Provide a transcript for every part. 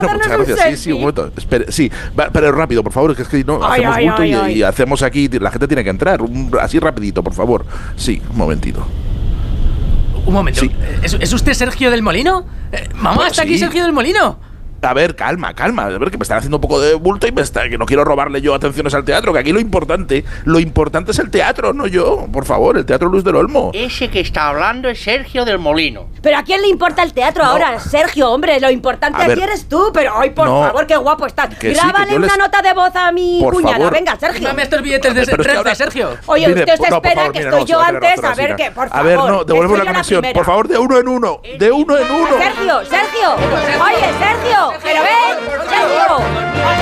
Muchas gracias. Sí, un momento. Espere, sí, pero rápido, por favor, que es que no hacemos bulto y hacemos aquí, la gente tiene que entrar. Así rapidito, por favor. Sí, un momentito. Un momento. Sí. ¿Es usted Sergio del Molino? Mamá, Pues ¿está sí. aquí Sergio del Molino? A ver, calma. A ver, que me están haciendo un poco de bulto y que no quiero robarle yo atenciones al teatro, que aquí lo importante es el teatro, no yo. Por favor, el Teatro Luis del Olmo. Ese que está hablando es Sergio del Molino. ¿Pero a quién le importa el teatro ahora, Sergio? Hombre, lo importante aquí eres tú. Pero hoy, por favor, qué guapo estás. Grábale una nota de voz a mi cuñada. Favor. Venga, Sergio. Dame estos billetes de Renfe, Sergio. Oye, Mire, usted se no, espera favor, que mire, estoy no, yo se va a antes. quedar A ver otra qué, por vecina. favor. A ver, no, devuelvo la conexión. Por favor, de uno en uno. De uno en uno. Sergio. Oye, Sergio. Pero ven, Sergio.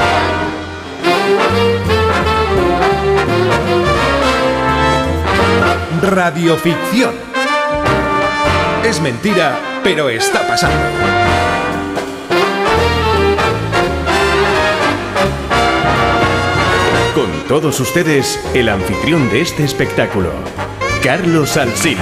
Radioficción. Es mentira, pero está pasando. Con todos ustedes, el anfitrión de este espectáculo, Carlos Alsina.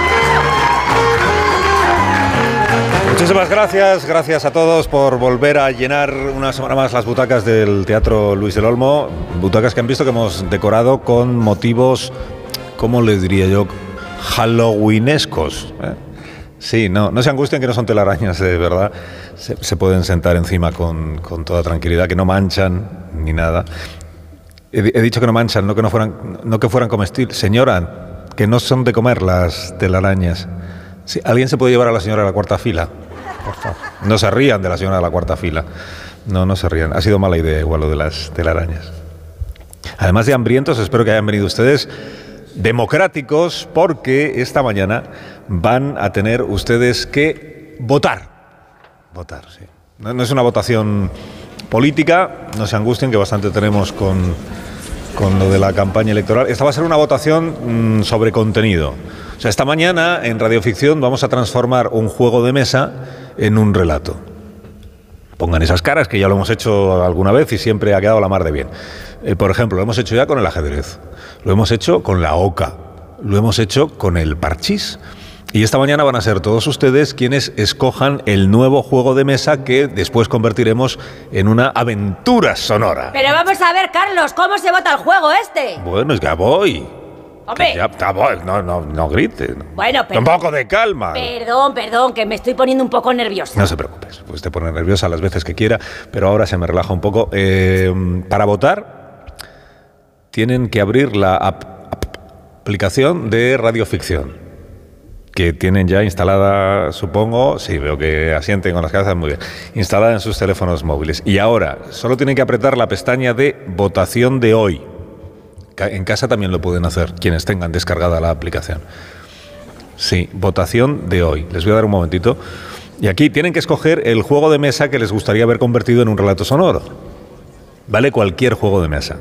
Muchísimas gracias a todos por volver a llenar una semana más las butacas del Teatro Luis del Olmo, butacas que han visto que hemos decorado con motivos, ¿cómo les diría yo?, halloweenescos, ¿eh? Sí, no se angustien, que no son telarañas, de verdad, se pueden sentar encima con toda tranquilidad, que no manchan ni nada. He dicho que no manchan, no que fueran comestibles. Señora, que no son de comer las telarañas. Sí, ¿alguien se puede llevar a la señora a la cuarta fila? Por favor. No se rían de la señora de la cuarta fila. No se rían. Ha sido mala idea igual lo de las telarañas. Además de hambrientos, espero que hayan venido ustedes democráticos, porque esta mañana van a tener ustedes que votar. Votar, sí. No es una votación política, no se angustien, que bastante tenemos con lo de la campaña electoral. Esta va a ser una votación sobre contenido. O sea, esta mañana en Radioficción vamos a transformar un juego de mesa en un relato. Pongan esas caras, que ya lo hemos hecho alguna vez y siempre ha quedado la mar de bien. Por ejemplo, lo hemos hecho ya con el ajedrez, lo hemos hecho con la oca, lo hemos hecho con el parchís. Y esta mañana van a ser todos ustedes quienes escojan el nuevo juego de mesa que después convertiremos en una aventura sonora. Pero vamos a ver, Carlos, ¿cómo se vota el juego este? Bueno, es que ya voy. Hombre. No grite. Bueno, pero... Un poco de calma. Perdón, que me estoy poniendo un poco nerviosa. No se preocupe, pues te pone nerviosa las veces que quiera, pero ahora se me relaja un poco. Para votar tienen que abrir la aplicación de Radioficción, que tienen ya instalada, supongo, sí, veo que asienten con las cabezas, muy bien, instalada en sus teléfonos móviles. Y ahora solo tienen que apretar la pestaña de votación de hoy. En casa también lo pueden hacer, quienes tengan descargada la aplicación. Sí, votación de hoy. Les voy a dar un momentito. Y aquí tienen que escoger el juego de mesa que les gustaría haber convertido en un relato sonoro. Vale cualquier juego de mesa.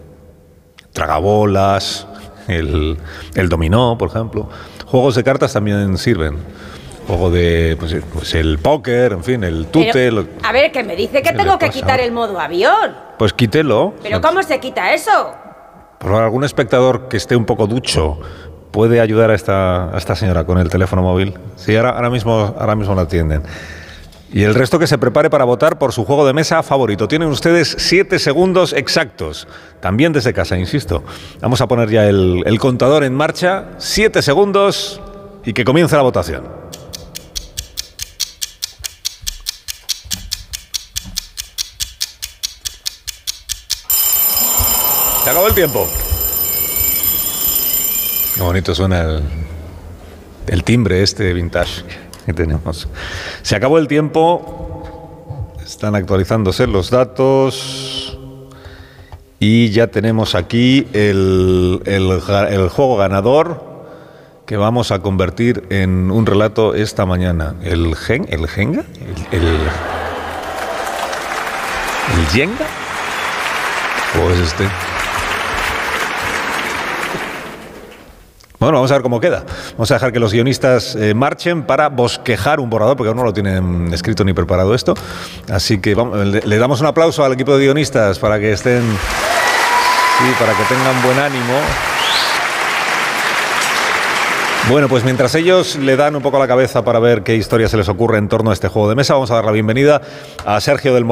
Tragabolas, el dominó, por ejemplo. Juegos de cartas también sirven. Juego de, pues el póker, en fin, el tute. Pero, a ver, que me dice que tengo que quitar el modo avión. Pues quítelo. ¿Pero cómo se quita eso? Por favor, algún espectador que esté un poco ducho puede ayudar a esta señora con el teléfono móvil. Sí, ahora mismo la atienden. Y el resto que se prepare para votar por su juego de mesa favorito. Tienen ustedes 7 segundos exactos. También desde casa, insisto. Vamos a poner ya el contador en marcha. 7 segundos y que comience la votación. Se acabó el tiempo. Qué bonito suena el timbre este vintage que tenemos. Se acabó el tiempo. Están actualizándose los datos. Y ya tenemos aquí el juego ganador que vamos a convertir en un relato esta mañana. ¿El Jenga? ¿El Jenga? ¿O es este? Bueno, vamos a ver cómo queda. Vamos a dejar que los guionistas marchen para bosquejar un borrador, porque aún no lo tienen escrito ni preparado esto. Así que le damos un aplauso al equipo de guionistas para que estén... Sí, para que tengan buen ánimo. Bueno, pues mientras ellos le dan un poco a la cabeza para ver qué historia se les ocurre en torno a este juego de mesa, vamos a dar la bienvenida a Sergio del Molino.